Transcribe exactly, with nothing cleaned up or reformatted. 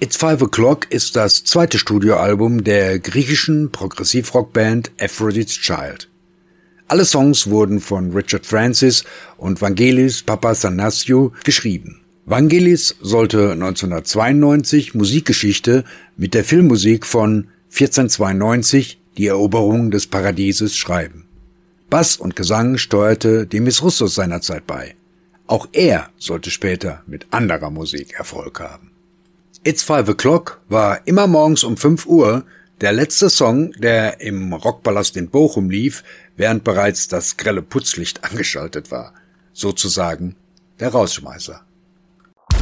It's Five O'Clock ist das zweite Studioalbum der griechischen Progressivrockband Aphrodite's Child. Alle Songs wurden von Richard Francis und Vangelis Papathanassiou geschrieben. Vangelis sollte neunzehnhundertzweiundneunzig Musikgeschichte mit der Filmmusik von vierzehnhundertzweiundneunzig, die Eroberung des Paradieses, schreiben. Bass und Gesang steuerte Demis Roussos seinerzeit bei. Auch er sollte später mit anderer Musik Erfolg haben. It's Five O'Clock war immer morgens um fünf Uhr der letzte Song, der im Rockpalast in Bochum lief, während bereits das grelle Putzlicht angeschaltet war. Sozusagen der Rausschmeißer.